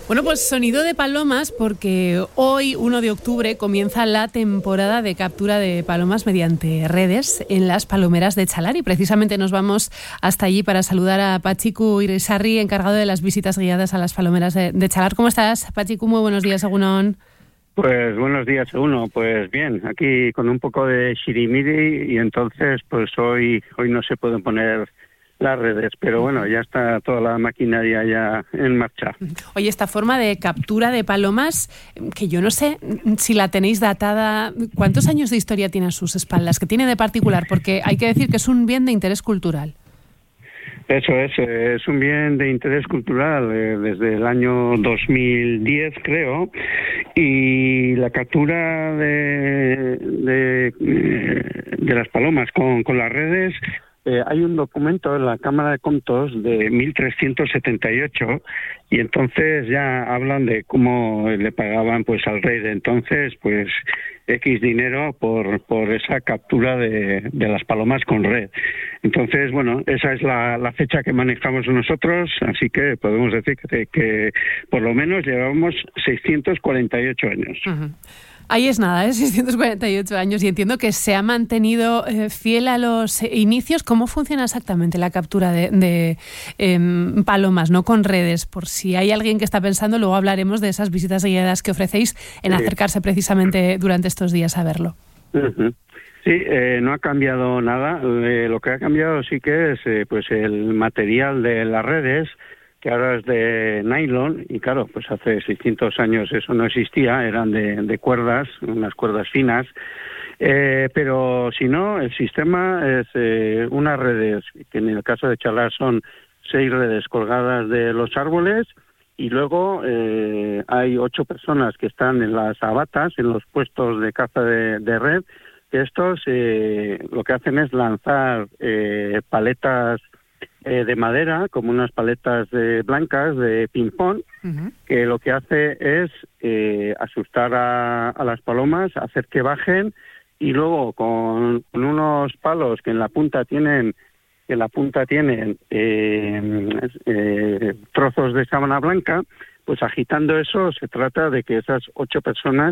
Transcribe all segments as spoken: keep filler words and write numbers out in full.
Bueno, pues sonido de palomas, porque hoy, uno de octubre, comienza la temporada de captura de palomas mediante redes en las palomeras de Chalar, y precisamente nos vamos hasta allí para saludar a Patxiku Irisarri, encargado de las visitas guiadas a las palomeras de, de Chalar. ¿Cómo estás, Patxiku? Muy buenos días, Egunon. Pues buenos días, uno. Pues bien, aquí con un poco de shirimiri, y entonces pues hoy hoy no se pueden poner las redes, pero bueno, ya está toda la maquinaria ya en marcha. Oye, esta forma de captura de palomas, que yo no sé si la tenéis datada, ¿cuántos años de historia tiene a sus espaldas? ¿Qué tiene de particular? Porque hay que decir que es un bien de interés cultural. Eso es, es un bien de interés cultural eh, desde el año dos mil diez, creo, y la captura de, de, de las palomas con, con las redes. Eh, hay un documento en la Cámara de Comptos de mil trescientos setenta y ocho, y entonces ya hablan de cómo le pagaban pues al rey de entonces pues X dinero por por esa captura de, de las palomas con red. Entonces, bueno, esa es la, la fecha que manejamos nosotros, así que podemos decir que, que por lo menos llevamos seiscientos cuarenta y ocho años. Uh-huh. Ahí es nada, ¿eh? seiscientos cuarenta y ocho años, y entiendo que se ha mantenido eh, fiel a los inicios. ¿Cómo funciona exactamente la captura de, de eh, palomas, no con redes? Por si hay alguien que está pensando, luego hablaremos de esas visitas guiadas que ofrecéis en Sí. acercarse precisamente durante estos días a verlo. Uh-huh. Sí, eh, no ha cambiado nada. Eh, lo que ha cambiado sí que es eh, pues el material de las redes, que ahora es de nylon, y claro, pues hace seiscientos años eso no existía, eran de, de cuerdas, unas cuerdas finas, eh, pero si no, el sistema es eh, unas redes, que en el caso de Chalar son seis redes colgadas de los árboles, y luego eh, hay ocho personas que están en las abatas, en los puestos de caza de, de red, que estos eh, lo que hacen es lanzar eh, paletas Eh, de madera, como unas paletas de, blancas de ping-pong, uh-huh. que lo que hace es eh, asustar a, a las palomas, hacer que bajen, y luego con, con unos palos que en la punta tienen que en la punta tienen eh, eh, trozos de sábana blanca, pues agitando eso se trata de que esas ocho personas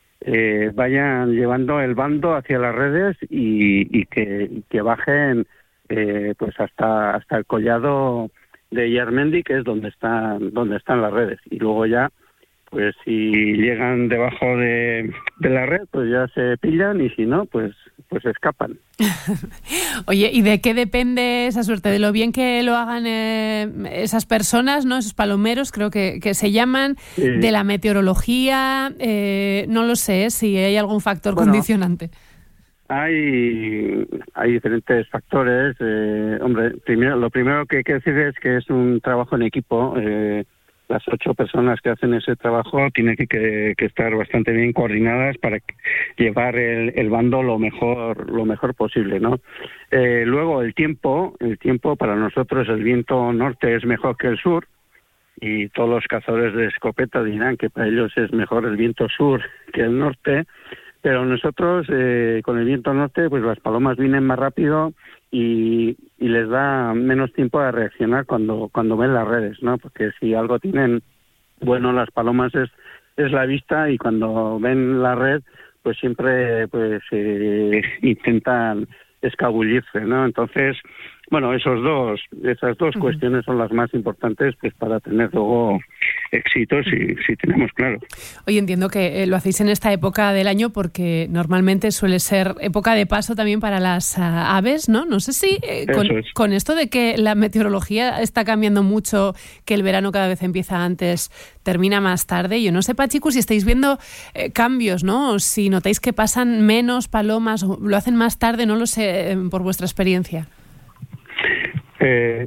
eh, vayan llevando el bando hacia las redes y, y que, y que bajen Eh, pues hasta hasta el collado de Yarmendi, que es donde están donde están las redes, y luego ya pues si llegan debajo de, de la red pues ya se pillan, y si no pues pues escapan. Oye, ¿y de qué depende esa suerte? ¿De lo bien que lo hagan eh, esas personas, no, esos palomeros, creo que, que se llaman? Sí. ¿De la meteorología? Eh, no lo sé, si hay algún factor bueno, condicionante. Hay hay diferentes factores. Eh, hombre, primero lo primero que hay que decir es que es un trabajo en equipo. Eh, las ocho personas que hacen ese trabajo tienen que, que, que estar bastante bien coordinadas para llevar el, el bando lo mejor lo mejor posible, ¿no? Eh, luego el tiempo, el tiempo para nosotros, el viento norte es mejor que el sur, y todos los cazadores de escopeta dirán que para ellos es mejor el viento sur que el norte. Pero nosotros, eh, con el viento norte, pues las palomas vienen más rápido y, y les da menos tiempo a reaccionar cuando cuando ven las redes, ¿no? Porque si algo tienen bueno las palomas es es la vista, y cuando ven la red, pues siempre pues eh, intentan escabullirse, ¿no? Entonces, bueno, esos dos, esas dos uh-huh. cuestiones son las más importantes pues para tener luego éxito, si, si tenemos claro. Oye, entiendo que eh, lo hacéis en esta época del año porque normalmente suele ser época de paso también para las uh, aves, ¿no? No sé si eh, con, es. con esto de que la meteorología está cambiando mucho, que el verano cada vez empieza antes, termina más tarde. Yo no sé, Patxiku, si estáis viendo eh, cambios, ¿no? O si notáis que pasan menos palomas o lo hacen más tarde, no lo sé, eh, por vuestra experiencia. Eh...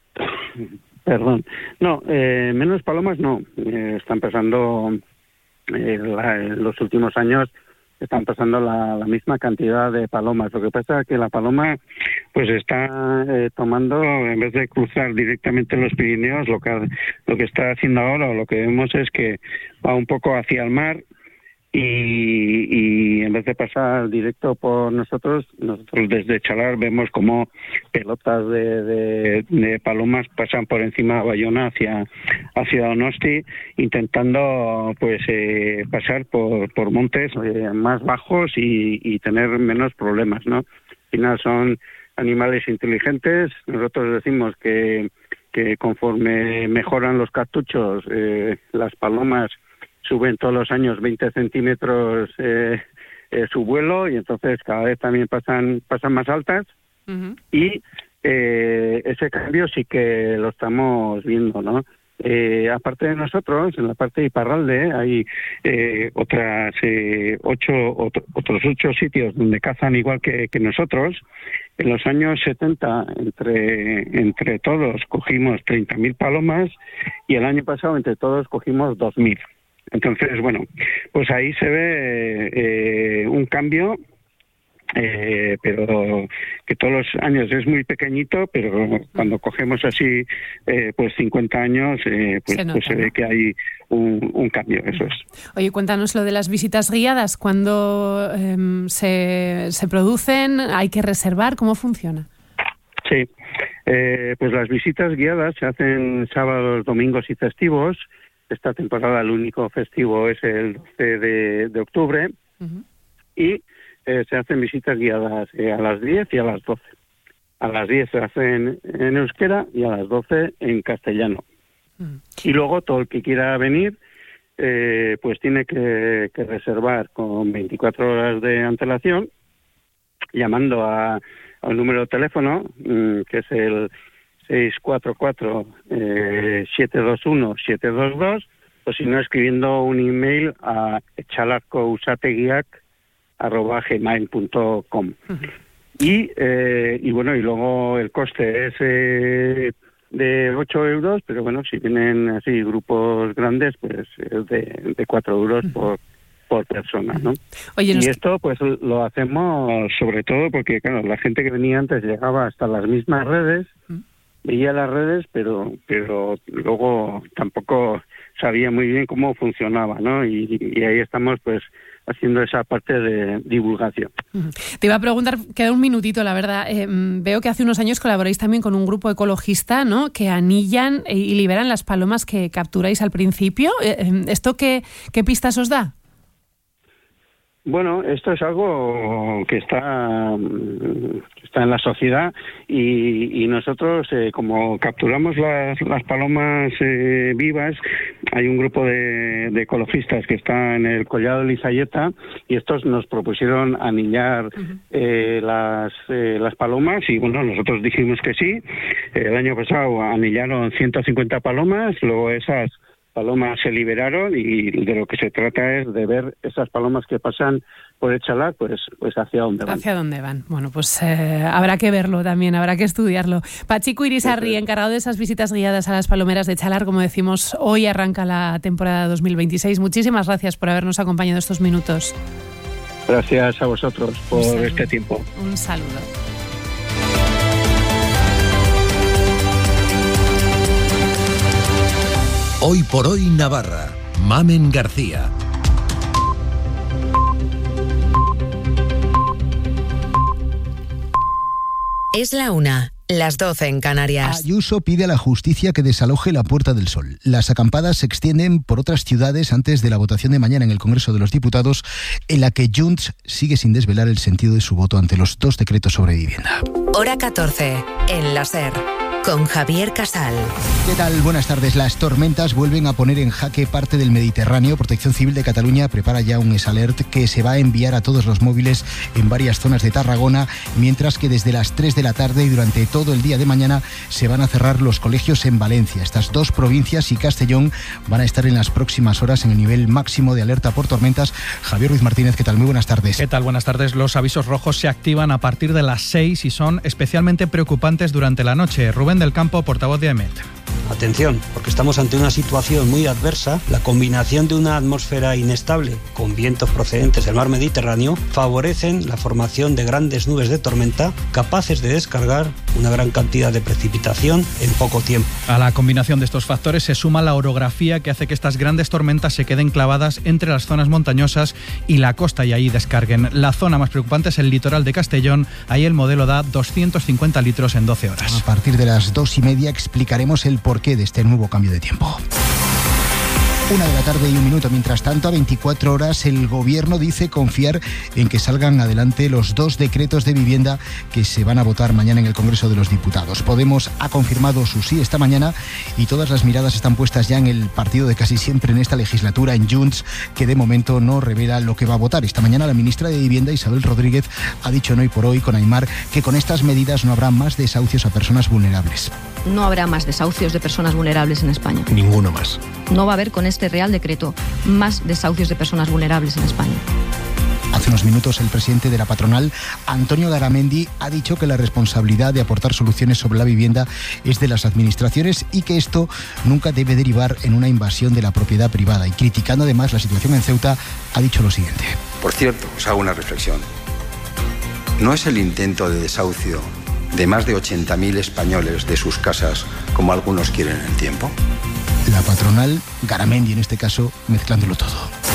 Perdón. No, eh, menos palomas no. Eh, están pasando, eh, la, en los últimos años, están pasando la, la misma cantidad de palomas. Lo que pasa es que la paloma pues está eh, tomando, en vez de cruzar directamente los Pirineos, lo que, lo que está haciendo ahora, o lo que vemos es que va un poco hacia el mar, y, y en vez de pasar directo por nosotros, nosotros desde Chalar vemos como pelotas de, de, de palomas pasan por encima de Bayona hacia hacia Donosti, intentando pues eh, pasar por, por montes eh, más bajos y, y tener menos problemas, ¿no? Al final son animales inteligentes. Nosotros decimos que, que conforme mejoran los cartuchos, eh, las palomas suben todos los años veinte centímetros eh, eh, su vuelo, y entonces cada vez también pasan pasan más altas. Uh-huh. Y eh, ese cambio sí que lo estamos viendo, ¿no? Eh, aparte de nosotros, en la parte de Iparralde hay eh, otras eh, ocho otro, otros ocho sitios donde cazan igual que, que nosotros. En los años setenta, entre entre todos cogimos treinta mil palomas, y el año pasado entre todos cogimos dos mil. Entonces, bueno, pues ahí se ve eh, un cambio, eh, pero que todos los años es muy pequeñito, pero cuando cogemos así, eh, pues cincuenta años, eh, pues, se nota, pues se ¿no? ve que hay un, un cambio, eso es. Oye, cuéntanos lo de las visitas guiadas, ¿cuándo eh, se, se producen? ¿Hay que reservar? ¿Cómo funciona? Sí, eh, pues las visitas guiadas se hacen sábados, domingos y festivos. Esta temporada el único festivo es el doce de, de octubre, uh-huh. y eh, se hacen visitas guiadas eh, a las diez y a las doce. A las diez se hacen en euskera y a las doce en castellano. Uh-huh. Y luego todo el que quiera venir eh, pues tiene que, que reservar con veinticuatro horas de antelación, llamando a, al número de teléfono, mmm, que es el seis cuatro cuatro, siete dos uno, siete dos dos, o si no, escribiendo un email a etxalarkousategiak arroba gmail punto com. Uh-huh. Y, eh, y bueno, y luego el coste es eh, de ocho euros, pero bueno, si vienen así grupos grandes, pues es de, de cuatro euros uh-huh. por por persona, ¿no? Oye, y esto pues lo hacemos sobre todo porque, claro, la gente que venía antes llegaba hasta las mismas redes, uh-huh. veía las redes, pero pero luego tampoco sabía muy bien cómo funcionaba, ¿no? Y, y ahí estamos, pues, haciendo esa parte de divulgación. Te iba a preguntar, queda un minutito, la verdad. Eh, veo que hace unos años colaboráis también con un grupo ecologista, ¿no?, que anillan y liberan las palomas que capturáis al principio. Eh, ¿Esto qué, qué pistas os da? Bueno, esto es algo que está, que está en la sociedad, y, y nosotros, eh, como capturamos las, las palomas eh, vivas, hay un grupo de, de ecologistas que está en el Collado de Lizayeta, y estos nos propusieron anillar uh-huh. eh, las, eh, las palomas, y bueno, nosotros dijimos que sí. El año pasado anillaron ciento cincuenta palomas, luego esas palomas se liberaron, y de lo que se trata es de ver esas palomas que pasan por el Chalar, pues, pues hacia dónde van. Hacia dónde van. Bueno, pues eh, habrá que verlo también, habrá que estudiarlo. Patxiku Irisarri, encargado de esas visitas guiadas a las palomeras de Chalar, como decimos, hoy arranca la temporada dos mil veintiséis. Muchísimas gracias por habernos acompañado estos minutos. Gracias a vosotros por este tiempo. Un saludo. Hoy por hoy Navarra. Mamen García. Es la una, las doce en Canarias. Ayuso pide a la justicia que desaloje la Puerta del Sol. Las acampadas se extienden por otras ciudades antes de la votación de mañana en el Congreso de los Diputados, en la que Junts sigue sin desvelar el sentido de su voto ante los dos decretos sobre vivienda. Hora catorce, en la SER. Con Javier Casal. ¿Qué tal? Buenas tardes. Las tormentas vuelven a poner en jaque parte del Mediterráneo. Protección Civil de Cataluña prepara ya un S-Alert que se va a enviar a todos los móviles en varias zonas de Tarragona, mientras que desde las tres de la tarde y durante todo el día de mañana se van a cerrar los colegios en Valencia. Estas dos provincias y Castellón van a estar en las próximas horas en el nivel máximo de alerta por tormentas. Javier Ruiz Martínez, ¿qué tal? Muy buenas tardes. ¿Qué tal? Buenas tardes. Los avisos rojos se activan a partir de las seis y son especialmente preocupantes durante la noche. Rubén del Campo, portavoz de A E M E T. Atención, porque estamos ante una situación muy adversa. La combinación de una atmósfera inestable con vientos procedentes del mar Mediterráneo favorecen la formación de grandes nubes de tormenta capaces de descargar una gran cantidad de precipitación en poco tiempo. A la combinación de estos factores se suma la orografía que hace que estas grandes tormentas se queden clavadas entre las zonas montañosas y la costa y ahí descarguen. La zona más preocupante es el litoral de Castellón. Ahí el modelo da doscientos cincuenta litros en doce horas. A partir de las dos y media explicaremos el porqué de este nuevo cambio de tiempo. Una de la tarde y un minuto. Mientras tanto, a veinticuatro horas, el Gobierno dice confiar en que salgan adelante los dos decretos de vivienda que se van a votar mañana en el Congreso de los Diputados. Podemos ha confirmado su sí esta mañana y todas las miradas están puestas ya en el partido de casi siempre en esta legislatura, en Junts, que de momento no revela lo que va a votar. Esta mañana la ministra de Vivienda, Isabel Rodríguez, ha dicho en Hoy por Hoy con Aimar que con estas medidas no habrá más desahucios a personas vulnerables. No habrá más desahucios de personas vulnerables en España. Ninguno más. No va a haber con este Real Decreto más desahucios de personas vulnerables en España. Hace unos minutos el presidente de la patronal, Antonio Garamendi, ha dicho que la responsabilidad de aportar soluciones sobre la vivienda es de las administraciones y que esto nunca debe derivar en una invasión de la propiedad privada. Y criticando además la situación en Ceuta, ha dicho lo siguiente. Por cierto, os hago una reflexión. ¿No es el intento de desahucio de más de ochenta mil españoles de sus casas como algunos quieren en el tiempo? La patronal, Garamendi en este caso, mezclándolo todo.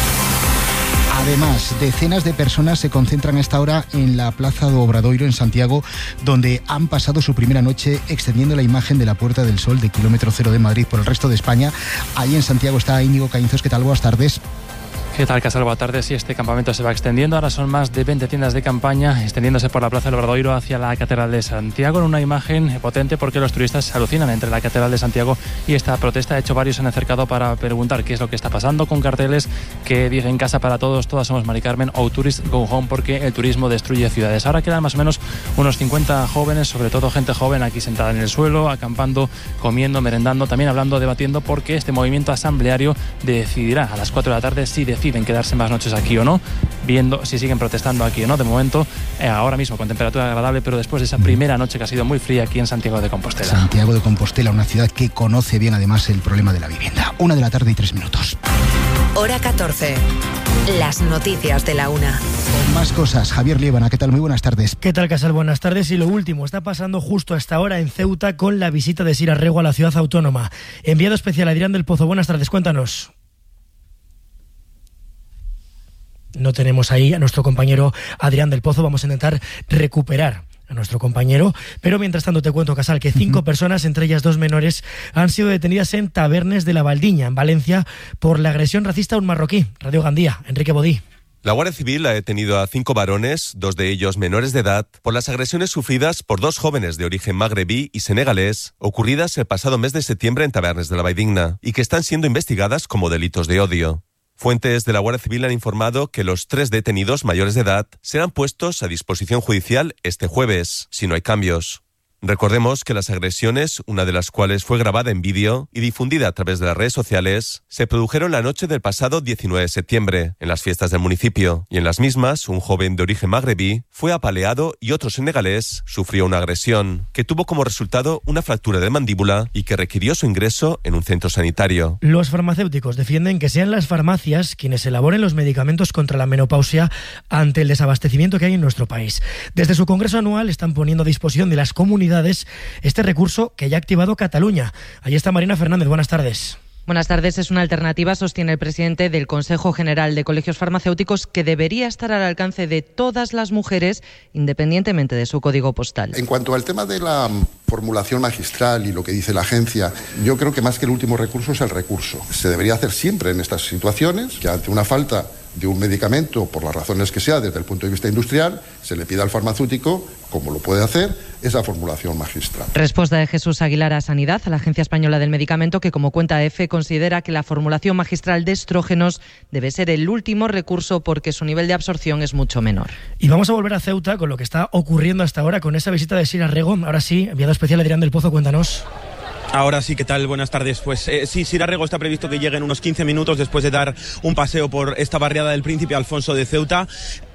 Además, decenas de personas se concentran a esta hora en la Plaza do Obradoiro en Santiago, donde han pasado su primera noche extendiendo la imagen de la Puerta del Sol de Kilómetro Cero de Madrid por el resto de España. Ahí en Santiago está Íñigo Caínzos. ¿Qué tal? Buenas tardes. ¿Qué tal, Casal? Buenas tardes. Sí, este campamento se va extendiendo. Ahora son más de veinte tiendas de campaña extendiéndose por la Plaza del Obradoiro hacia la Catedral de Santiago, en una imagen potente porque los turistas se alucinan entre la Catedral de Santiago y esta protesta. De hecho, varios se han acercado para preguntar qué es lo que está pasando, con carteles que dicen casa para todos, todas somos Mari Carmen, o Tourist Go Home, porque el turismo destruye ciudades. Ahora quedan más o menos unos cincuenta jóvenes, sobre todo gente joven, aquí sentada en el suelo, acampando, comiendo, merendando, también hablando, debatiendo, porque este movimiento asambleario decidirá a las cuatro de la tarde si deciden quedarse más noches aquí o no, viendo si siguen protestando aquí o no. De momento, eh, ahora mismo con temperatura agradable, pero después de esa primera noche que ha sido muy fría aquí en Santiago de Compostela. Santiago de Compostela, una ciudad que conoce bien además el problema de la vivienda. Una de la tarde y tres minutos. Hora catorce. Las noticias de la una. Con más cosas, Javier Liébana, ¿qué tal? Muy buenas tardes. ¿Qué tal, Casal? Buenas tardes. Y lo último está pasando justo a esta hora en Ceuta con la visita de Sira Rego a la ciudad autónoma. Enviado especial Adrián del Pozo. Buenas tardes, cuéntanos. No tenemos ahí a nuestro compañero Adrián del Pozo. Vamos a intentar recuperar a nuestro compañero, pero mientras tanto te cuento, Casal, que cinco uh-huh. personas, entre ellas dos menores, han sido detenidas en Tabernes de la Valdiña, en Valencia, por la agresión racista a un marroquí. Radio Gandía, Enrique Bodí. La Guardia Civil ha detenido a cinco varones, dos de ellos menores de edad, por las agresiones sufridas por dos jóvenes de origen magrebí y senegalés, ocurridas el pasado mes de septiembre en Tabernes de la Valdiña, y que están siendo investigadas como delitos de odio. Fuentes de la Guardia Civil han informado que los tres detenidos mayores de edad serán puestos a disposición judicial este jueves, si no hay cambios. Recordemos que las agresiones, una de las cuales fue grabada en vídeo y difundida a través de las redes sociales, se produjeron la noche del pasado diecinueve de septiembre, en las fiestas del municipio, y en las mismas, un joven de origen magrebí fue apaleado y otro senegalés sufrió una agresión, que tuvo como resultado una fractura de mandíbula y que requirió su ingreso en un centro sanitario. Los farmacéuticos defienden que sean las farmacias quienes elaboren los medicamentos contra la menopausia ante el desabastecimiento que hay en nuestro país. Desde su congreso anual están poniendo a disposición de las comunidades este recurso que ya ha activado Cataluña. Allí está Marina Fernández, buenas tardes. Buenas tardes. Es una alternativa, sostiene el presidente del Consejo General de Colegios Farmacéuticos, que debería estar al alcance de todas las mujeres, independientemente de su código postal. En cuanto al tema de la formulación magistral y lo que dice la agencia, yo creo que más que el último recurso es el recurso. Se debería hacer siempre en estas situaciones, que ante una falta de un medicamento, por las razones que sea, desde el punto de vista industrial, se le pida al farmacéutico, como lo puede hacer, esa formulación magistral. Respuesta de Jesús Aguilar a Sanidad, a la Agencia Española del Medicamento, que, como cuenta EFE, considera que la formulación magistral de estrógenos debe ser el último recurso porque su nivel de absorción es mucho menor. Y vamos a volver a Ceuta con lo que está ocurriendo hasta ahora con esa visita de Sira Rego. Ahora sí, enviado especial Adrián del Pozo, cuéntanos. Ahora sí, ¿qué tal? Buenas tardes. Pues eh, sí, Sira Rego está previsto que llegue en unos quince minutos después de dar un paseo por esta barriada del Príncipe Alfonso de Ceuta.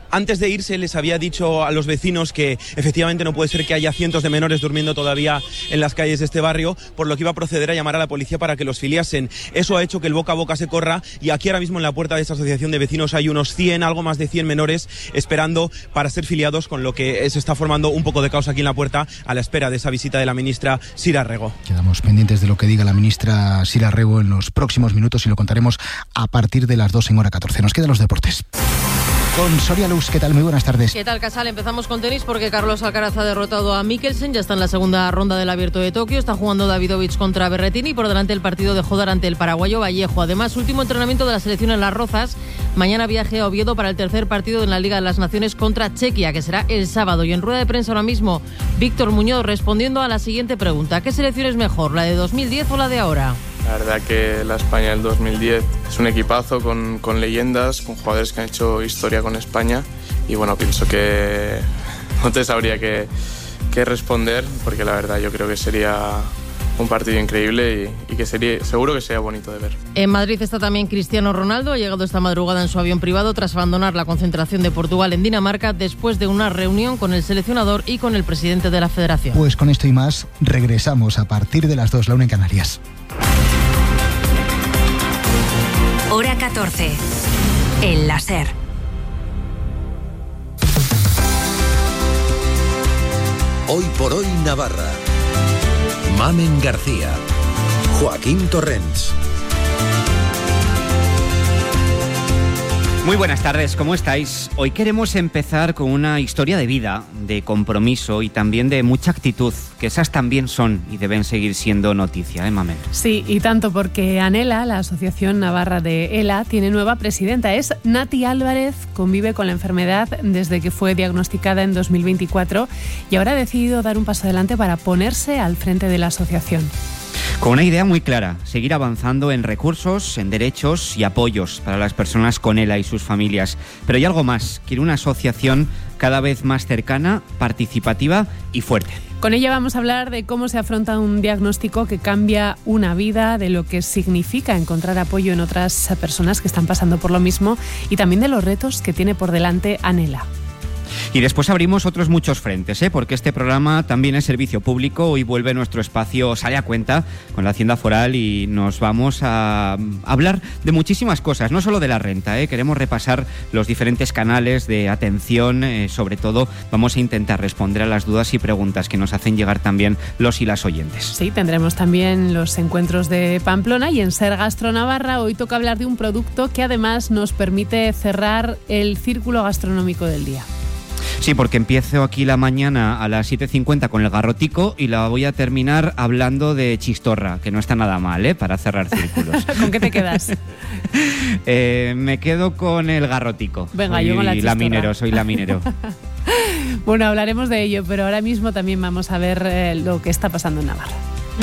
Antes de irse les había dicho a los vecinos que efectivamente no puede ser que haya cientos de menores durmiendo todavía en las calles de este barrio, por lo que iba a proceder a llamar a la policía para que los filiasen. Eso ha hecho que el boca a boca se corra y aquí ahora mismo en la puerta de esta asociación de vecinos hay unos cien, algo más de cien menores esperando para ser filiados, con lo que se está formando un poco de caos aquí en la puerta a la espera de esa visita de la ministra Sira Rego. Quedamos pendientes de lo que diga la ministra Sira Rego en los próximos minutos y lo contaremos a partir de las dos en hora catorce. Nos quedan los deportes. Con Soria Luz, ¿qué tal? Muy buenas tardes. ¿Qué tal, Casal? Empezamos con tenis porque Carlos Alcaraz ha derrotado a Mikkelsen, ya está en la segunda ronda del Abierto de Tokio, está jugando Davidovich contra Berrettini y por delante el partido de Jodar ante el paraguayo Vallejo. Además, último entrenamiento de la selección en Las Rozas, mañana viaje a Oviedo para el tercer partido en la Liga de las Naciones contra Chequia, que será el sábado. Y en rueda de prensa ahora mismo, Víctor Muñoz respondiendo a la siguiente pregunta: ¿qué selección es mejor, la de dos mil diez o la de ahora? La verdad que la España del dos mil diez es un equipazo con, con leyendas, con jugadores que han hecho historia con España y bueno, pienso que no te sabría qué, qué responder porque la verdad yo creo que sería un partido increíble y, y que sería, seguro que sería bonito de ver. En Madrid está también Cristiano Ronaldo, ha llegado esta madrugada en su avión privado tras abandonar la concentración de Portugal en Dinamarca después de una reunión con el seleccionador y con el presidente de la federación. Pues con esto y más regresamos a partir de las dos, la una en Canarias. Hora catorce. El láser. Hoy por hoy Navarra. Mamen García. Joaquín Torrents. Muy buenas tardes, ¿cómo estáis? Hoy queremos empezar con una historia de vida, de compromiso y también de mucha actitud, que esas también son y deben seguir siendo noticia, ¿eh, Mamen? Sí, y tanto porque ANELA, la Asociación Navarra de ELA, tiene nueva presidenta. Es Nati Álvarez, convive con la enfermedad desde que fue diagnosticada en dos mil veinticuatro y ahora ha decidido dar un paso adelante para ponerse al frente de la asociación. Con una idea muy clara, seguir avanzando en recursos, en derechos y apoyos para las personas con ELA y sus familias. Pero hay algo más, quiere una asociación cada vez más cercana, participativa y fuerte. Con ella vamos a hablar de cómo se afronta un diagnóstico que cambia una vida, de lo que significa encontrar apoyo en otras personas que están pasando por lo mismo y también de los retos que tiene por delante ANELA. Y después abrimos otros muchos frentes, ¿eh? Porque este programa también es servicio público. Hoy vuelve nuestro espacio Sale a Cuenta con la Hacienda Foral y nos vamos a hablar de muchísimas cosas, no solo de la renta, ¿eh? Queremos repasar los diferentes canales de atención, eh, sobre todo vamos a intentar responder a las dudas y preguntas que nos hacen llegar también los y las oyentes. Sí, tendremos también los encuentros de Pamplona y en Ser Gastro Navarra hoy toca hablar de un producto que además nos permite cerrar el círculo gastronómico del día. Sí, porque empiezo aquí la mañana a las siete cincuenta con el garrotico y la voy a terminar hablando de chistorra, que no está nada mal, ¿eh? Para cerrar círculos. ¿Con qué te quedas? eh, me quedo con el garrotico. Venga, soy yo con la chistorra. laminero, soy laminero. Bueno, hablaremos de ello, pero ahora mismo también vamos a ver eh, lo que está pasando en Navarra.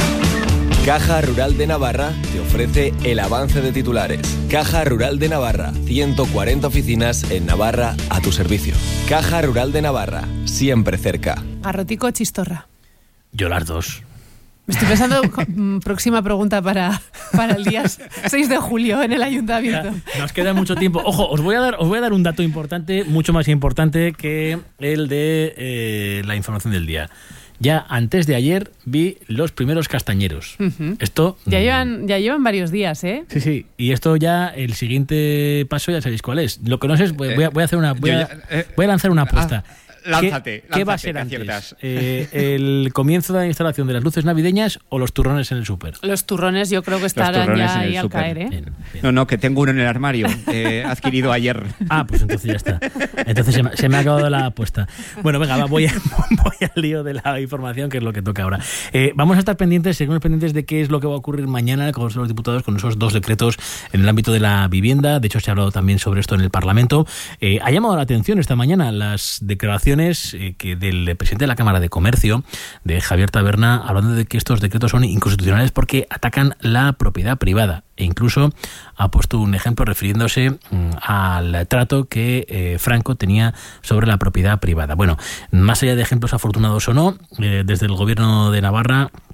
Caja Rural de Navarra te ofrece el avance de titulares. Caja Rural de Navarra, ciento cuarenta oficinas en Navarra a tu servicio. Caja Rural de Navarra, siempre cerca. Garrotico o chistorra. Yo las dos. Me estoy pensando, próxima pregunta para, para el día seis de julio en el Ayuntamiento. Ya, nos queda mucho tiempo. Ojo, os voy a dar, os voy a dar un dato importante, mucho más importante que el de eh, la información del día. Ya antes de ayer vi los primeros castañeros. Uh-huh. Esto ya llevan, ya llevan varios días, ¿eh? Sí, sí. Y esto ya, el siguiente paso ya sabéis cuál es. Lo que no sé es, voy a, voy a hacer una, voy a, voy a lanzar una apuesta. Ah. Lánzate, ¿Qué, ¿Qué va a ser antes? Eh, ¿El comienzo de la instalación de las luces navideñas o los turrones en el súper? Los turrones yo creo que estarán ya ahí al caer, ¿eh? Bien, bien. No, no, que tengo uno en el armario, eh, adquirido ayer. Ah, pues entonces ya está. Entonces se me, se me ha acabado la apuesta. Bueno, venga, va, voy, a, voy al lío de la información, que es lo que toca ahora. Eh, vamos a estar pendientes, seguimos pendientes de qué es lo que va a ocurrir mañana con los diputados con esos dos decretos en el ámbito de la vivienda. De hecho, se ha hablado también sobre esto en el Parlamento. Eh, ha llamado la atención esta mañana las declaraciones eh, que del presidente de la Cámara de Comercio, de Javier Taberna, hablando de que estos decretos son inconstitucionales porque atacan la propiedad privada. E incluso ha puesto un ejemplo refiriéndose mm, al trato que eh, Franco tenía sobre la propiedad privada. Bueno, más allá de ejemplos afortunados o no, eh, desde el Gobierno de Navarra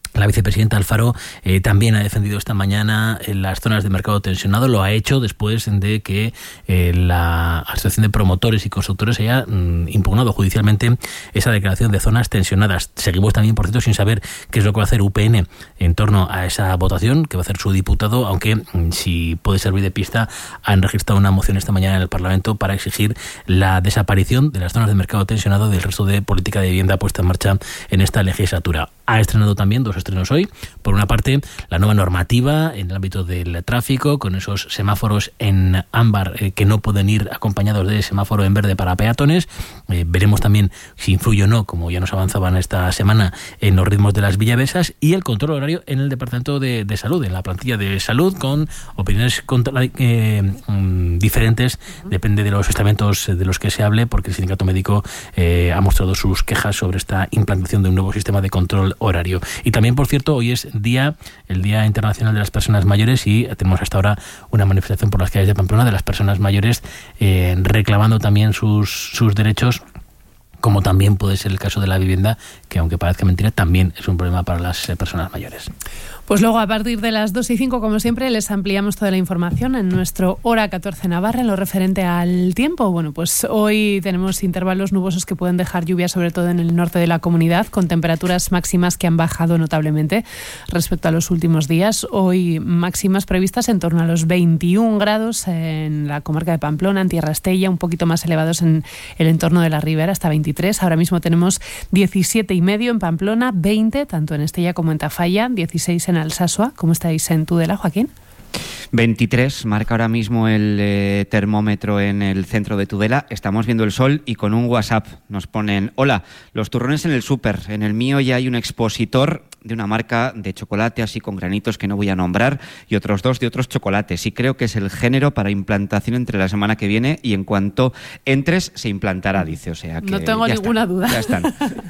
La vicepresidenta Alfaro eh, también ha defendido esta mañana en las zonas de mercado tensionado. Lo ha hecho después de que eh, la Asociación de Promotores y Constructores haya mm, impugnado judicialmente esa declaración de zonas tensionadas. Seguimos también, por cierto, sin saber qué es lo que va a hacer U P N en torno a esa votación que va a hacer su diputado, aunque mm, si puede servir de pista, han registrado una moción esta mañana en el Parlamento para exigir la desaparición de las zonas de mercado tensionado del resto de política de vivienda puesta en marcha en esta legislatura. Ha estrenado también dos estrenos hoy. Por una parte, la nueva normativa en el ámbito del tráfico, con esos semáforos en ámbar eh, que no pueden ir acompañados de semáforo en verde para peatones. Eh, veremos también si influye o no, como ya nos avanzaban esta semana, en los ritmos de las villavesas, y el control horario en el Departamento de, de Salud, en la plantilla de salud, con opiniones contra, eh, mm, diferentes, depende de los estamentos de los que se hable, porque el sindicato médico eh, ha mostrado sus quejas sobre esta implantación de un nuevo sistema de control horario. Y también, por cierto, hoy es día, el Día Internacional de las Personas Mayores, y tenemos hasta ahora una manifestación por las calles de Pamplona de las personas mayores eh, reclamando también sus, sus derechos, como también puede ser el caso de la vivienda, que aunque parezca mentira, también es un problema para las eh, personas mayores. Pues luego, a partir de las dos y cinco, como siempre, les ampliamos toda la información en nuestro Hora catorce Navarra, en lo referente al tiempo. Bueno, pues hoy tenemos intervalos nubosos que pueden dejar lluvia, sobre todo en el norte de la comunidad, con temperaturas máximas que han bajado notablemente respecto a los últimos días. Hoy máximas previstas en torno a los veintiún grados en la comarca de Pamplona, en Tierra Estella, un poquito más elevados en el entorno de la Ribera, hasta veintitrés. Ahora mismo tenemos diecisiete y medio en Pamplona, veinte tanto en Estella como en Tafalla, dieciséis en Alsasua. ¿Cómo estáis en Tudela, Joaquín? veintitrés marca ahora mismo el eh, termómetro en el centro de Tudela. Estamos viendo el sol y con un WhatsApp nos ponen: hola, los turrones en el súper. En el mío ya hay un expositor de una marca de chocolate así con granitos que no voy a nombrar, y otros dos de otros chocolates. Y creo que es el género para implantación entre la semana que viene, y en cuanto entres se implantará, dice. O sea que no tengo ya ninguna están, duda. Ya están.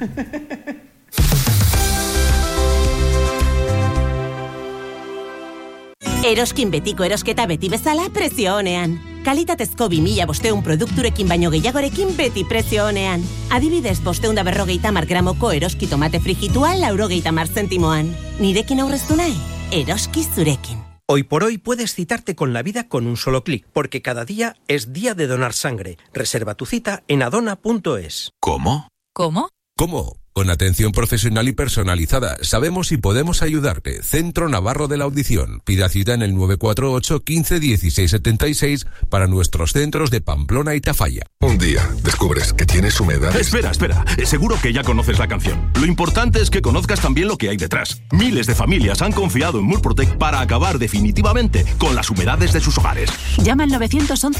Eroskin betiko erosketa beti bezala prezio onean. Kalitatezko bi mila bosteun produkturekin baino gehiagorekin beti prezio onean. Adibidez, bosteun da berrogeita mar gramoko eroski tomate frijitua laurogeita mar zentimoan. Nirekin aurreztu nahi? Eroski zurekin. Hoy por hoy puedes citarte con la vida con un solo clic, porque cada día es día de donar sangre. Reserva tu cita en adona punto es. ¿Cómo? ¿Cómo? ¿Cómo? Con atención profesional y personalizada. Sabemos si podemos ayudarte. Centro Navarro de la Audición. Pida cita en el nueve cuatro ocho, quince, dieciséis setenta y seis para nuestros centros de Pamplona y Tafalla. Un día descubres que tienes humedad. Espera, espera. Seguro que ya conoces la canción. Lo importante es que conozcas también lo que hay detrás. Miles de familias han confiado en Murprotec para acabar definitivamente con las humedades de sus hogares. Llama al nueve once